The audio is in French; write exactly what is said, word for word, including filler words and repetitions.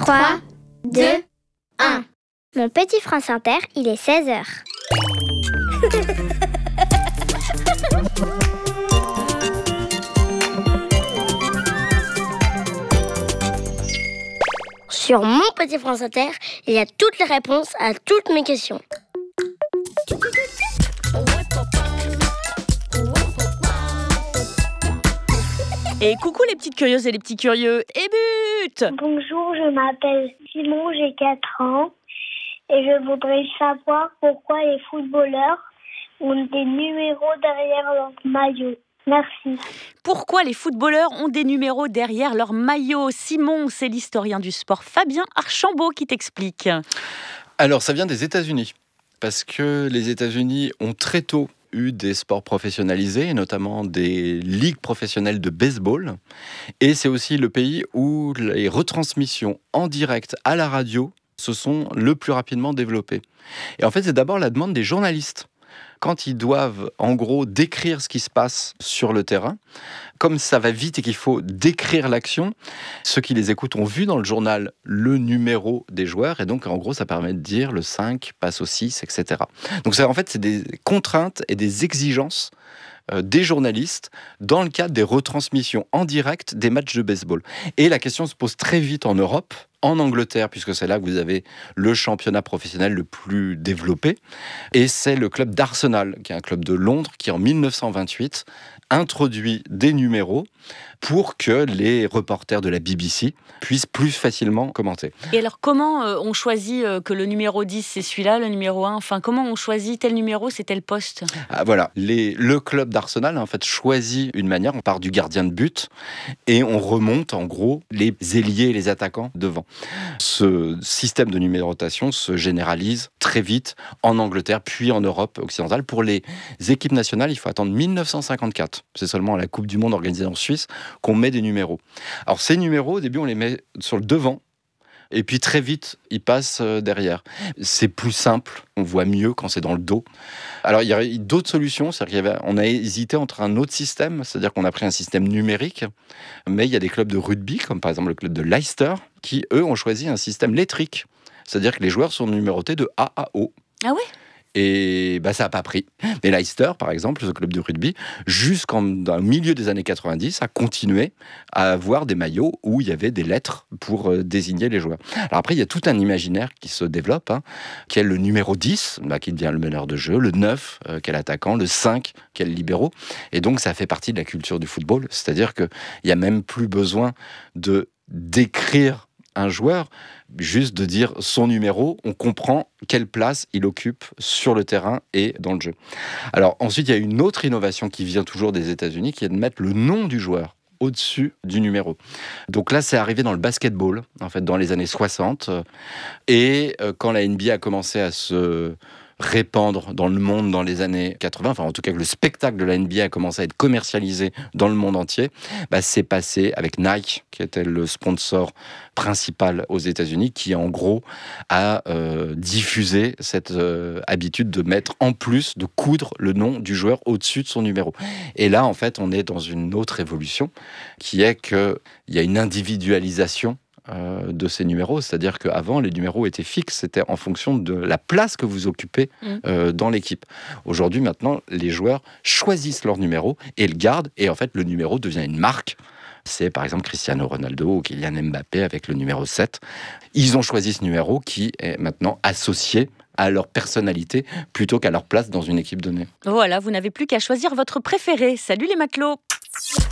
trois, deux, un. Mon petit France Inter, il est seize heures. Sur mon petit France Inter, il y a toutes les réponses à toutes mes questions. Et coucou les petites curieuses et les petits curieux, et but! Bonjour, je m'appelle Simon, j'ai quatre ans et je voudrais savoir pourquoi les footballeurs ont des numéros derrière leur maillot. Merci. Pourquoi les footballeurs ont des numéros derrière leur maillot? Simon, c'est l'historien du sport Fabien Archambault qui t'explique. Alors, ça vient des États-Unis, parce que les États-Unis ont très tôt eu des sports professionnalisés, et notamment des ligues professionnelles de baseball. Et c'est aussi le pays où les retransmissions en direct à la radio se sont le plus rapidement développées. Et en fait, c'est d'abord la demande des journalistes. Quand ils doivent, en gros, décrire ce qui se passe sur le terrain, comme ça va vite et qu'il faut décrire l'action, ceux qui les écoutent ont vu dans le journal le numéro des joueurs, et donc, en gros, ça permet de dire le cinq passe au six, et cetera. Donc, ça, en fait, c'est des contraintes et des exigences euh, des journalistes dans le cadre des retransmissions en direct des matchs de baseball. Et la question se pose très vite en Europe, en Angleterre, puisque c'est là que vous avez le championnat professionnel le plus développé. Et c'est le club d'Arsenal, qui est un club de Londres, qui en dix-neuf cent vingt-huit introduit des numéros pour que les reporters de la B B C puissent plus facilement commenter. Et alors, comment euh, on choisit euh, que le numéro dix, c'est celui-là, le numéro un? Enfin, comment on choisit tel numéro, c'est tel poste? Ah, voilà, les, le club d'Arsenal en fait choisit une manière. On part du gardien de but et on remonte en gros les ailiers et les attaquants devant. Ce système de numérotation se généralise très vite en Angleterre puis en Europe occidentale. Pour les équipes nationales, il faut attendre dix-neuf cent cinquante-quatre. C'est seulement à la Coupe du Monde organisée en Suisse qu'on met des numéros. Alors ces numéros, au début, on les met sur le devant. Et puis très vite, ils passent derrière. C'est plus simple, on voit mieux quand c'est dans le dos. Alors il y a d'autres solutions, c'est-à-dire qu'on a hésité entre un autre système, c'est-à-dire qu'on a pris un système numérique, mais il y a des clubs de rugby, comme par exemple le club de Leicester, qui eux ont choisi un système lettrique, c'est-à-dire que les joueurs sont numérotés de A à O. Ah ouais? Et bah, ça n'a pas pris. Mais Leicester, par exemple, ce club de rugby, jusqu'au milieu des années quatre-vingt-dix, a continué à avoir des maillots où il y avait des lettres pour euh, désigner les joueurs. Alors après, il y a tout un imaginaire qui se développe, hein, qui est le numéro dix, bah, qui devient le meneur de jeu, le neuf, euh, qui est l'attaquant, le cinq, qui est le libéro. Et donc, ça fait partie de la culture du football. C'est-à-dire qu'il n'y a même plus besoin de décrire un joueur, juste de dire son numéro, on comprend quelle place il occupe sur le terrain et dans le jeu. Alors ensuite, il y a une autre innovation qui vient toujours des États-Unis, qui est de mettre le nom du joueur au-dessus du numéro. Donc là, c'est arrivé dans le basketball, en fait, dans les années soixante. Et quand la N B A a commencé à se répandre dans le monde dans les années quatre-vingts, enfin en tout cas que le spectacle de la N B A a commencé à être commercialisé dans le monde entier, bah, c'est passé avec Nike, qui était le sponsor principal aux États-Unis, qui en gros a euh, diffusé cette euh, habitude de mettre en plus, de coudre le nom du joueur au-dessus de son numéro. Et là, en fait, on est dans une autre évolution, qui est qu'il y a une individualisation Euh, de ces numéros, c'est-à-dire qu'avant les numéros étaient fixes, c'était en fonction de la place que vous occupez euh, dans l'équipe. Aujourd'hui, maintenant, les joueurs choisissent leur numéro et le gardent, et en fait le numéro devient une marque. C'est par exemple Cristiano Ronaldo ou Kylian Mbappé avec le numéro sept. Ils ont choisi ce numéro qui est maintenant associé à leur personnalité plutôt qu'à leur place dans une équipe donnée. Voilà, vous n'avez plus qu'à choisir votre préféré. Salut les matelots!